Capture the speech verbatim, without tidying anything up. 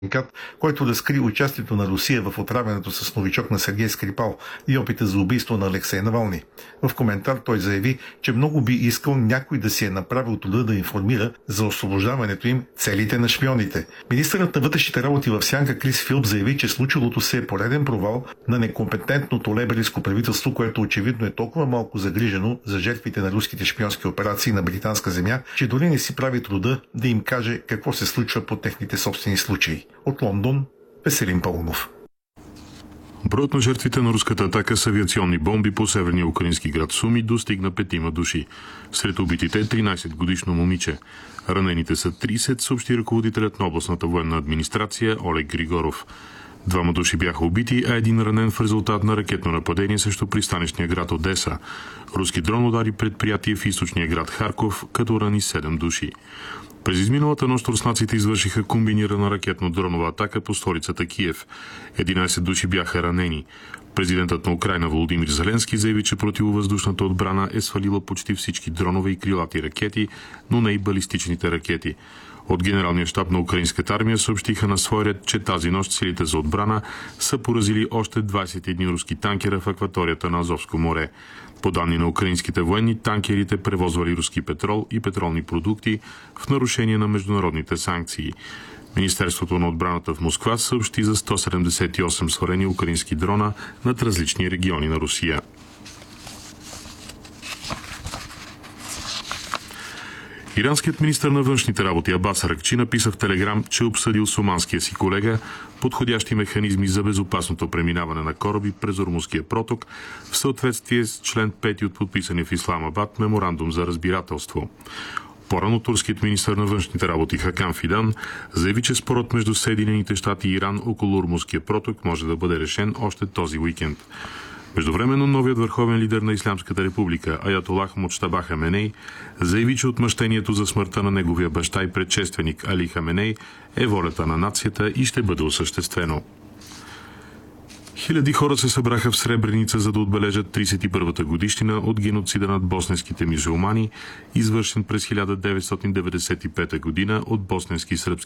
който разкри участието на Русия в отравянето с новичок на Сергей Скрипал и опита за убийство на Алексей Навални. В коментар той заяви, че много би искал някой да си е направил труда да информира за освобождаването им целите на шпионите. Министърът на вътрешните работи в Сянка Крис Филп заяви, че случилото се е пореден провал на некомпетентното лейбористско правителство, което очевидно е толкова малко загрижено за жертвите на руските шпионски операции на британска земя, че дори не си прави труда да им каже какво се случва по техните собствени случаи. От Лондон, Веселин Паунов. Броят на жертвите на руската атака с авиационни бомби по северния украински град Суми достигна петима души. Сред убитите е тринайсетгодишно момиче. Ранените са трийсет, съобщи ръководителят на областната военна администрация Олег Григоров. Двама души бяха убити, а един ранен в резултат на ракетно нападение срещу пристанищния град Одеса. Руски дрон удари предприятие в източния град Харков, като рани седем души. През изминалата нощ руснаците извършиха комбинирана ракетно-дронова атака по столицата Киев. единайсет души бяха ранени. Президентът на Украйна Володимир Зеленски заяви, че противовъздушната отбрана е свалила почти всички дронове и крилати ракети, но не и балистичните ракети. От Генералния щаб на украинската армия съобщиха на свой ред, че тази нощ силите за отбрана са поразили още двайсет и един руски танкера в акваторията на Азовско море. По данни на украинските военни, танкерите превозвали руски петрол и петролни продукти в нарушение на международните санкции. Министерството на отбраната в Москва съобщи за сто седемдесет и осем свалени украински дрона над различни региони на Русия. Иранският министър на външните работи Абас Аракчи написа в Телеграм, че обсъдил с оманския си колега подходящи механизми за безопасното преминаване на кораби през Ормузския проток в съответствие с член пети от подписания в Исламабад меморандум за разбирателство. По-рано турският министър на външните работи Хакан Фидан заяви, че спорът между Съединените щати и Иран около Ормузския проток може да бъде решен още този уикенд. Междувременно новият върховен лидер на Ислямската република Аятолах Муджтаба Хаменей заяви, че отмъщението за смъртта на неговия баща и предшественик Али Хаменей е волята на нацията и ще бъде осъществено. Хиляди хора се събраха в Сребреница, за да отбележат трийсет и първата годишнина от геноцида над босненските мюсюлмани, извършен през хиляда деветстотин деветдесет и пета година от босненски сръбски